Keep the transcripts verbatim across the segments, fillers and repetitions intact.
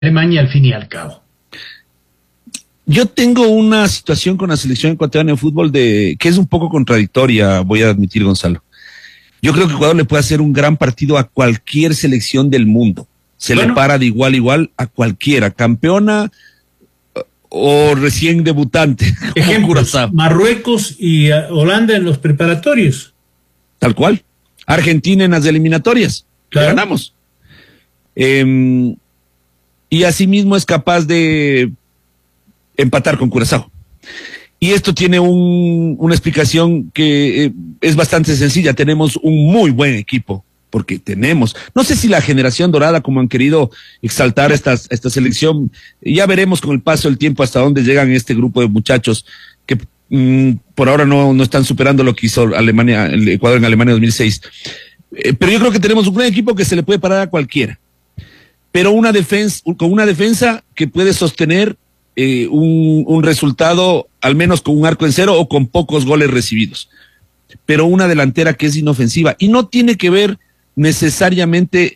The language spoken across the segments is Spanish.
Alemania al fin y al cabo. Yo tengo una situación con la selección ecuatoriana de fútbol de que es un poco contradictoria, voy a admitir, Gonzalo. Yo creo que Ecuador le puede hacer un gran partido a cualquier selección del mundo. Se bueno, le para de igual a igual a cualquiera, campeona o recién debutante. Ejemplos, Marruecos y Holanda en los preparatorios. Tal cual. Argentina en las eliminatorias. Claro. Le ganamos. Eh, y asimismo es capaz de empatar con Curazao. Y esto tiene un, una explicación que eh, es bastante sencilla. Tenemos un muy buen equipo, porque tenemos, no sé si la generación dorada, como han querido exaltar esta, esta selección, ya veremos con el paso del tiempo hasta dónde llegan este grupo de muchachos que mmm, por ahora no, no están superando lo que hizo Alemania, el Ecuador en Alemania dos mil seis. Eh, pero yo creo que tenemos un buen equipo que se le puede parar a cualquiera. Pero una defensa, con una defensa que puede sostener eh, un, un resultado, al menos con un arco en cero o con pocos goles recibidos. Pero una delantera que es inofensiva. Y no tiene que ver necesariamente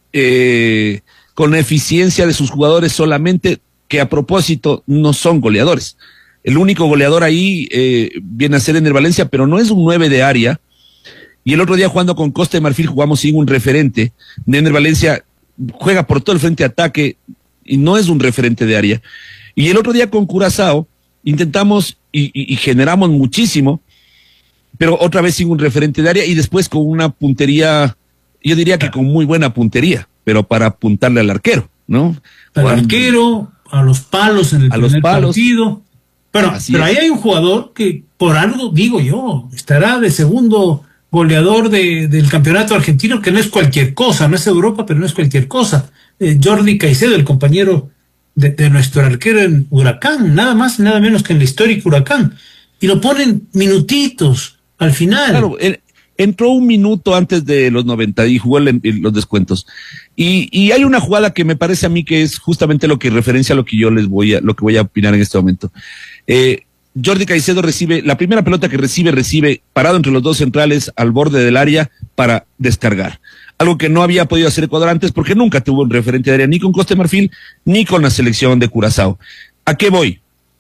eh, con la eficiencia de sus jugadores solamente, que a propósito no son goleadores. El único goleador ahí eh, viene a ser Ener Valencia, pero no es un nueve de área. Y el otro día jugando con Costa de Marfil jugamos sin un referente. Ener Valencia juega por todo el frente de ataque y no es un referente de área. Y el otro día con Curazao intentamos y, y, y generamos muchísimo, pero otra vez sin un referente de área y después con una puntería, yo diría que con muy buena puntería, pero para apuntarle al arquero, ¿no? Al Cuando, arquero, a los palos en el primer partido. Bueno, pero ahí hay un jugador que por algo, digo yo, estará de segundo goleador de, del campeonato argentino, que no es cualquier cosa, no es Europa, pero no es cualquier cosa. Eh, Jordi Caicedo, el compañero de, de nuestro arquero en Huracán, nada más, nada menos que en la histórica Huracán. Y lo ponen minutitos al final. Claro, él entró un minuto antes de los noventa y jugó el, el, los descuentos. Y, y hay una jugada que me parece a mí que es justamente lo que referencia a lo que yo les voy a, lo que voy a opinar en este momento. Eh, Jordi Caicedo recibe, la primera pelota que recibe, recibe parado entre los dos centrales al borde del área para descargar. Algo que no había podido hacer Ecuador antes porque nunca tuvo un referente de área ni con Costa de Marfil ni con la selección de Curazao. ¿A qué voy?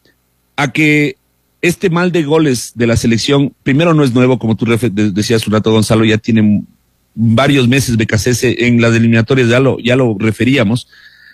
A que este mal de goles de la selección, primero no es nuevo, como tú decías un rato, Gonzalo, ya tiene varios meses B K C S en las eliminatorias, ya lo, ya lo referíamos,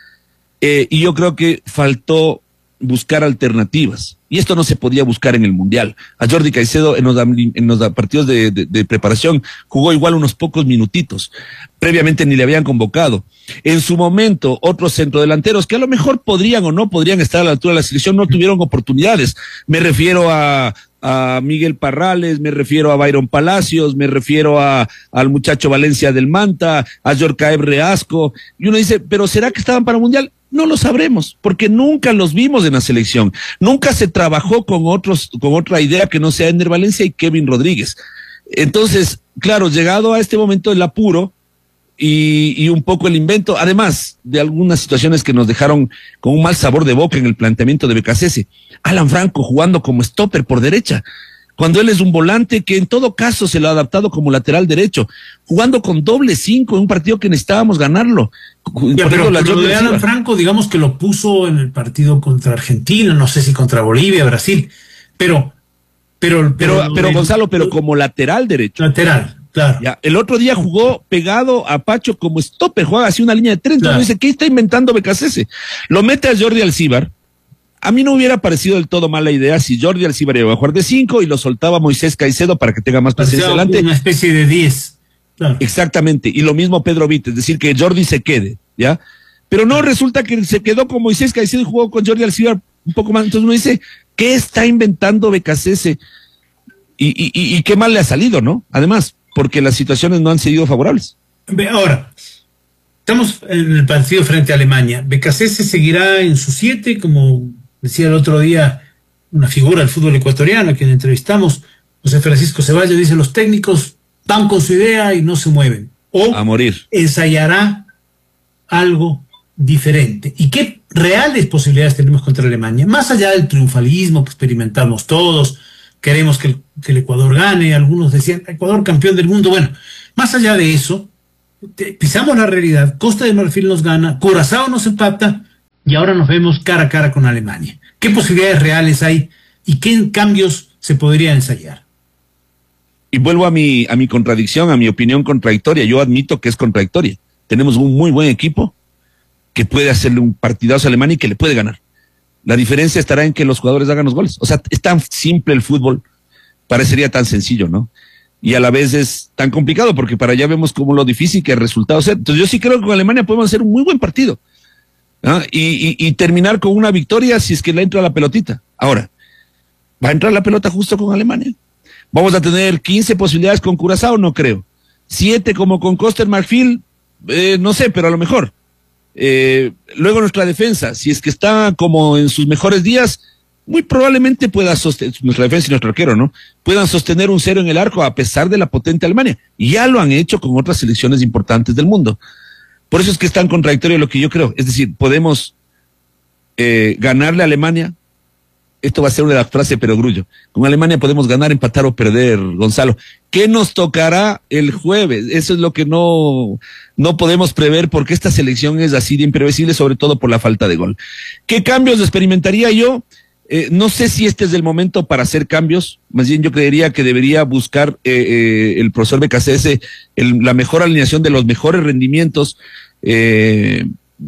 eh, y yo creo que faltó buscar alternativas, y esto no se podía buscar en el Mundial. A Jordi Caicedo en los, en los partidos de, de, de preparación jugó igual unos pocos minutitos, previamente ni le habían convocado. En su momento, otros centrodelanteros que a lo mejor podrían o no podrían estar a la altura de la selección no tuvieron oportunidades. Me refiero a, a Miguel Parrales, me refiero a Byron Palacios, me refiero a al muchacho Valencia del Manta, a Yorcaeb Reasco, y uno dice, ¿pero será que estaban para el Mundial? No lo sabremos, porque nunca los vimos en la selección. Nunca se trabajó con otros, con otra idea que no sea Ener Valencia y Kevin Rodríguez. Entonces, claro, llegado a este momento el apuro y, y un poco el invento, además de algunas situaciones que nos dejaron con un mal sabor de boca en el planteamiento de B K C S. Alan Franco jugando como stopper por derecha, cuando él es un volante que en todo caso se lo ha adaptado como lateral derecho, jugando con doble cinco en un partido que necesitábamos ganarlo. Ya, pero, pero lo de Alan Franco, digamos que lo puso en el partido contra Argentina, no sé si contra Bolivia, Brasil, pero... Pero, pero, pero, pero Gonzalo, pero como lateral derecho. Lateral, claro. Ya, el otro día jugó pegado a Pacho como stopper, juega así una línea de tres, claro. Entonces dice, ¿qué está inventando B K C S? Lo mete a Jordi Alcíbar. A mí no hubiera parecido del todo mala idea si Jordi Alcíbar iba a jugar de cinco y lo soltaba Moisés Caicedo para que tenga más presencia adelante. Una especie de diez. Claro. Exactamente, y lo mismo Pedro Vite, es decir, que Jordi se quede, ¿ya? Pero no, resulta que se quedó con Moisés Caicedo y jugó con Jordi Alcíbar un poco más. Entonces uno dice, ¿qué está inventando B K C S? Y, y, y, y qué mal le ha salido, ¿no? Además, porque las situaciones no han sido favorables. Ahora, estamos en el partido frente a Alemania. B K C S seguirá en su siete, como decía el otro día una figura del fútbol ecuatoriano a quien entrevistamos, José Francisco Ceballos, dice, los técnicos van con su idea y no se mueven. O a morir. Ensayará algo diferente. ¿Y qué reales posibilidades tenemos contra Alemania? Más allá del triunfalismo que experimentamos todos, queremos que el, que el Ecuador gane, algunos decían, Ecuador campeón del mundo. Bueno, más allá de eso, te, pisamos la realidad, Costa de Marfil nos gana, Curazao nos empata, y ahora nos vemos cara a cara con Alemania. ¿Qué posibilidades reales hay y qué cambios se podrían ensayar? Y vuelvo a mi, a mi contradicción, a mi opinión contradictoria. Yo admito que es contradictoria. Tenemos un muy buen equipo que puede hacerle un partidazo a Alemania y que le puede ganar. La diferencia estará en que los jugadores hagan los goles. O sea, es tan simple el fútbol, parecería tan sencillo, ¿no? Y a la vez es tan complicado porque para allá vemos como lo difícil que el resultado sea. Entonces yo sí creo que con Alemania podemos hacer un muy buen partido, ¿no? y, y, y terminar con una victoria si es que le entra la pelotita. Ahora, ¿va a entrar la pelota justo con Alemania? ¿Vamos a tener quince posibilidades con Curazao? No creo. ¿Siete como con Costa Marfil? Eh, no sé, pero a lo mejor. Eh, luego nuestra defensa, si es que está como en sus mejores días, muy probablemente pueda sostener, nuestra defensa y nuestro arquero, ¿no? Puedan sostener un cero en el arco a pesar de la potente Alemania. Y ya lo han hecho con otras selecciones importantes del mundo. Por eso es que es tan contradictorio lo que yo creo. Es decir, podemos eh, ganarle a Alemania. Esto va a ser una frase perogrullo. Con Alemania podemos ganar, empatar o perder, Gonzalo. ¿Qué nos tocará el jueves? Eso es lo que no, no podemos prever porque esta selección es así de imprevisible, sobre todo por la falta de gol. ¿Qué cambios experimentaría yo? Eh, no sé si este es el momento para hacer cambios. Más bien yo creería que debería buscar eh, eh, el profesor Becasese el, la mejor alineación de los mejores rendimientos, eh,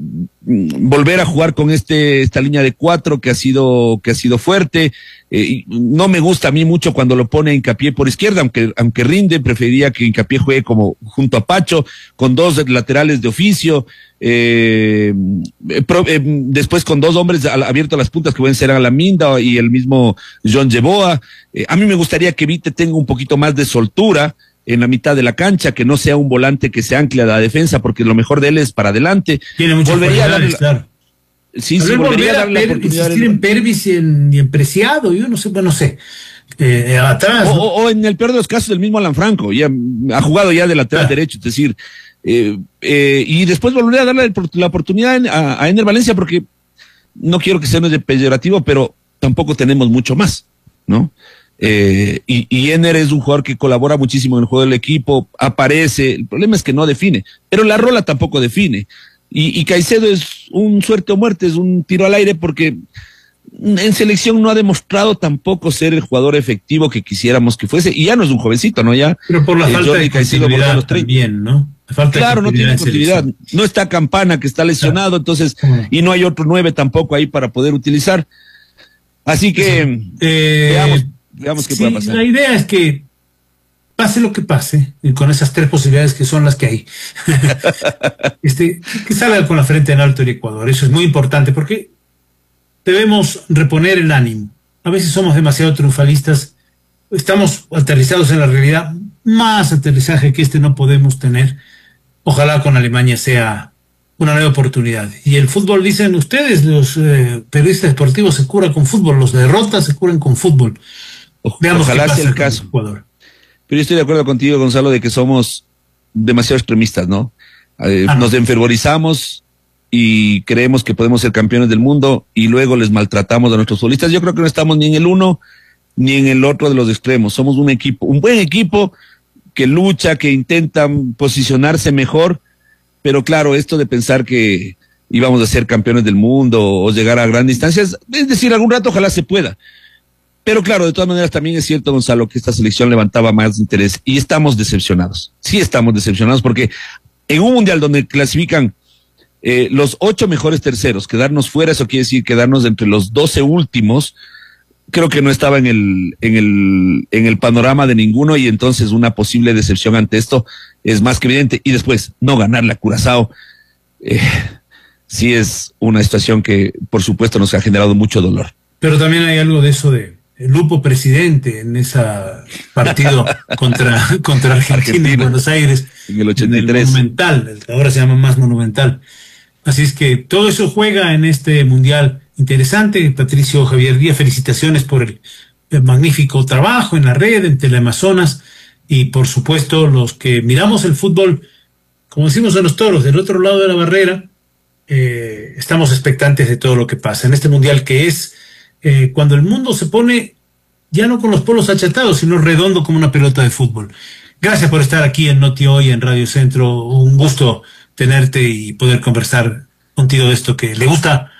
volver a jugar con este esta línea de cuatro que ha sido que ha sido fuerte. Eh, no me gusta a mí mucho cuando lo pone Hincapié por izquierda, aunque aunque rinde. Preferiría que Hincapié juegue como junto a Pacho, con dos laterales de oficio, eh, pro, eh, después con dos hombres abiertos a las puntas que pueden ser Alaminda y el mismo John Yeboah. Eh, a mí me gustaría que Vite tenga un poquito más de soltura en la mitad de la cancha, que no sea un volante que se ancle a la defensa, porque lo mejor de él es para adelante. Tiene muchas volvería a darle, claro. Sí, sí, volvería a darle la oportunidad. Insistir en Pervis y en, y en Preciado, yo no sé, bueno, no sé. Eh, atrás. O, o, o en el peor de los casos, el mismo Alan Franco, ya ha jugado ya de lateral ah. derecho, es decir, eh, eh, y después volvería a darle la oportunidad a, a Ener Valencia, porque no quiero que sea de peyorativo, pero tampoco tenemos mucho más, ¿no? Eh, y, y Ener es un jugador que colabora muchísimo en el juego del equipo, aparece, el problema es que no define, pero la Rola tampoco define, y, y Caicedo es un suerte o muerte, es un tiro al aire, porque en selección no ha demostrado tampoco ser el jugador efectivo que quisiéramos que fuese, y ya no es un jovencito, ¿no? Ya, pero por la eh, falta Jordi de continuidad los también, ¿no? Falta claro, no tiene continuidad, no está Campana que está lesionado, claro. Entonces, uh-huh. y no hay otro nueve tampoco ahí para poder utilizar, así que eh, veamos. Veamos qué sí, puede pasar. La idea es que pase lo que pase, y con esas tres posibilidades que son las que hay, este, que salga con la frente en alto el Ecuador. Eso es muy importante porque debemos reponer el ánimo. A veces somos demasiado triunfalistas, estamos aterrizados en la realidad, más aterrizaje que este no podemos tener. Ojalá con Alemania sea una nueva oportunidad. Y el fútbol, dicen ustedes, los eh, periodistas deportivos, se cura con fútbol, los derrotas se curan con fútbol. Veamos Ojalá sea el caso. Pero yo estoy de acuerdo contigo, Gonzalo, de que somos demasiado extremistas, ¿no? Eh, ah, nos enfervorizamos y creemos que podemos ser campeones del mundo y luego les maltratamos a nuestros futbolistas. Yo creo que no estamos ni en el uno ni en el otro de los extremos. Somos un equipo, un buen equipo que lucha, que intenta posicionarse mejor, pero claro, esto de pensar que íbamos a ser campeones del mundo o llegar a grandes distancias, es decir, algún rato ojalá se pueda. Pero claro, de todas maneras también es cierto, Gonzalo, que esta selección levantaba más interés y estamos decepcionados. Sí estamos decepcionados porque en un mundial donde clasifican eh, los ocho mejores terceros, quedarnos fuera, eso quiere decir quedarnos entre los doce últimos, creo que no estaba en el, en el, en el panorama de ninguno y entonces una posible decepción ante esto es más que evidente. Y después, no ganarle a Curazao, eh, sí es una situación que por supuesto nos ha generado mucho dolor. Pero también hay algo de eso de Lupo presidente en ese partido contra, contra Argentina, Argentina en Buenos Aires, en el ochenta y tres, en el Monumental, ahora se llama más Monumental. Así es que todo eso juega en este mundial interesante. Patricio Javier Díaz, felicitaciones por el, el magnífico trabajo en la red, en Teleamazonas, y por supuesto los que miramos el fútbol, como decimos en los toros, del otro lado de la barrera, eh, estamos expectantes de todo lo que pasa en este mundial que es Eh, cuando el mundo se pone ya no con los polos achatados, sino redondo como una pelota de fútbol. Gracias por estar aquí en Noti Hoy, en Radio Centro. Un gusto tenerte y poder conversar contigo de esto que le gusta